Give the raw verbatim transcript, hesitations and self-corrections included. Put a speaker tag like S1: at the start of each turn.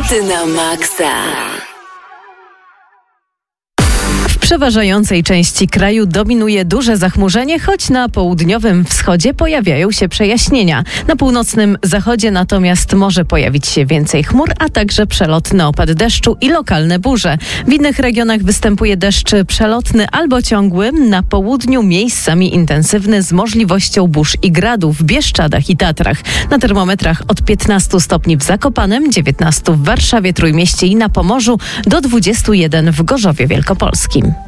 S1: Hity na maksa.
S2: W przeważającej części kraju dominuje duże zachmurzenie, choć na południowym wschodzie pojawiają się przejaśnienia. Na północnym zachodzie natomiast może pojawić się więcej chmur, a także przelotny opad deszczu i lokalne burze. W innych regionach występuje deszcz przelotny albo ciągły, na południu miejscami intensywny z możliwością burz i gradów w Bieszczadach i Tatrach. Na termometrach od piętnastu stopni w Zakopanem, dziewiętnastu w Warszawie, Trójmieście i na Pomorzu do dwudziestu jeden w Gorzowie Wielkopolskim.